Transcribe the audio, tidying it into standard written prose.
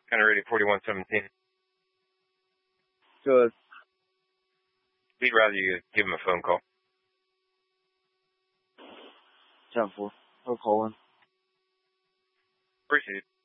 Kind of ready 4117. Good. We'd rather you give him a phone call. 10-4. I'll call in. Appreciate it.